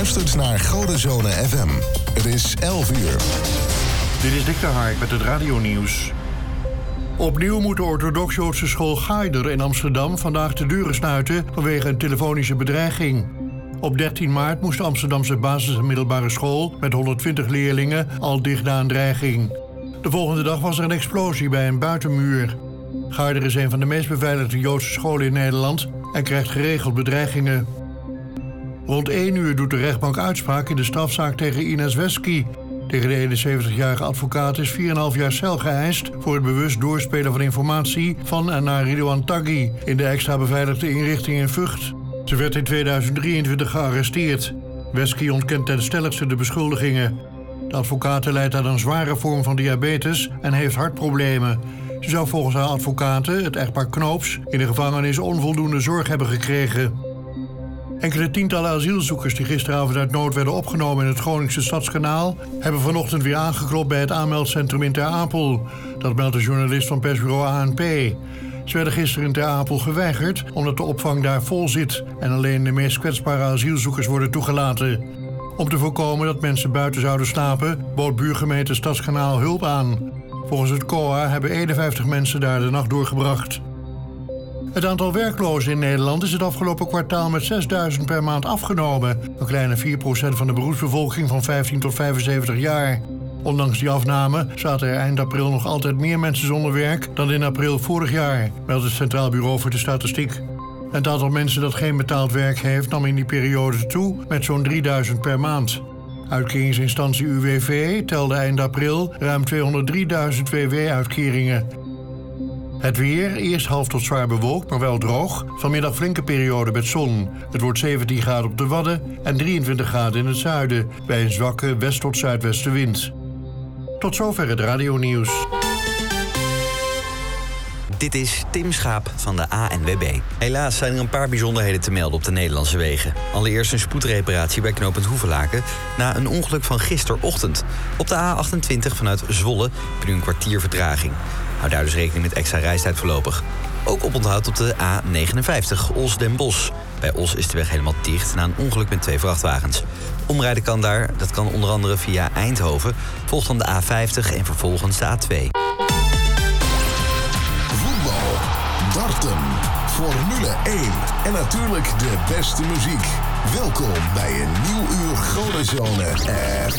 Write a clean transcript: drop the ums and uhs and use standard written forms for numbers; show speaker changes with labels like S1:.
S1: luistert naar Godenzone FM. Het is 11 uur.
S2: Dit is Dick de Hark met het radionieuws. Opnieuw moet de orthodox-Joodse school Gaider in Amsterdam vandaag de deuren sluiten vanwege een telefonische bedreiging. Op 13 maart moest de Amsterdamse basis- en middelbare school met 120 leerlingen al dicht na een dreiging. De volgende dag was er een explosie bij een buitenmuur. Gaider is een van de meest beveiligde Joodse scholen in Nederland en krijgt geregeld bedreigingen. Rond 1 uur doet de rechtbank uitspraak in de strafzaak tegen Ines Wesky. Tegen de 71-jarige advocaat is 4,5 jaar cel geëist voor het bewust doorspelen van informatie van en naar Ridouan Taghi in de extra beveiligde inrichting in Vught. Ze werd in 2023 gearresteerd. Wesky ontkent ten stelligste de beschuldigingen. De advocaat lijdt aan een zware vorm van diabetes en heeft hartproblemen. Ze zou volgens haar advocaten, het echtpaar Knoops, in de gevangenis onvoldoende zorg hebben gekregen. Enkele tientallen asielzoekers die gisteravond uit nood werden opgenomen in het Groningse Stadskanaal hebben vanochtend weer aangeklopt bij het aanmeldcentrum in Ter Apel. Dat meldt de journalist van persbureau ANP. Ze werden gisteren in Ter Apel geweigerd omdat de opvang daar vol zit en alleen de meest kwetsbare asielzoekers worden toegelaten. Om te voorkomen dat mensen buiten zouden slapen, bood buurgemeente Stadskanaal hulp aan. Volgens het COA hebben 51 mensen daar de nacht doorgebracht. Het aantal werklozen in Nederland is het afgelopen kwartaal met 6.000 per maand afgenomen. Een kleine 4% van de beroepsbevolking van 15 tot 75 jaar. Ondanks die afname zaten er eind april nog altijd meer mensen zonder werk dan in april vorig jaar, meldt het Centraal Bureau voor de Statistiek. Het aantal mensen dat geen betaald werk heeft nam in die periode toe met zo'n 3000 per maand. Uitkeringsinstantie UWV telde eind april ruim 203.000 WW-uitkeringen. Het weer, eerst half tot zwaar bewolkt, maar wel droog. Vanmiddag flinke periode met zon. Het wordt 17 graden op de Wadden en 23 graden in het zuiden, bij een zwakke west- tot zuidwestenwind. Tot zover het radionieuws.
S3: Dit is Tim Schaap van de ANWB. Helaas zijn er een paar bijzonderheden te melden op de Nederlandse wegen. Allereerst een spoedreparatie bij knooppunt Hoevelaken na een ongeluk van gisterochtend. Op de A28 vanuit Zwolle heb je nu een kwartier vertraging. Hou daar dus rekening met extra reistijd voorlopig. Ook oponthoud op de A59 Os-Den Bosch. Bij Os is de weg helemaal dicht na een ongeluk met 2 vrachtwagens. Omrijden kan daar, dat kan onder andere via Eindhoven. Volgt dan de A50 en vervolgens de A2.
S1: Voetbal, darten, Formule 1 en natuurlijk de beste muziek. Welkom bij een nieuw uur Godenzone.